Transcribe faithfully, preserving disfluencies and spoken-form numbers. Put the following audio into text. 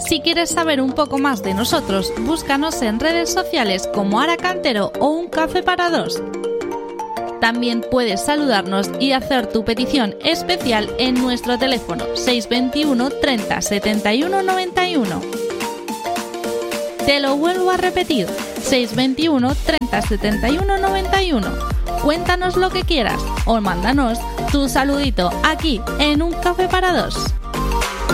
Si quieres saber un poco más de nosotros, búscanos en redes sociales como Ara Cantero o Un Café para Dos. También puedes saludarnos y hacer tu petición especial en nuestro teléfono seis veintiuno treinta setenta y uno noventa y uno. Te lo vuelvo a repetir, seis veintiuno treinta setenta y uno noventa y uno. Cuéntanos lo que quieras o mándanos tu saludito aquí en Un Café para Dos.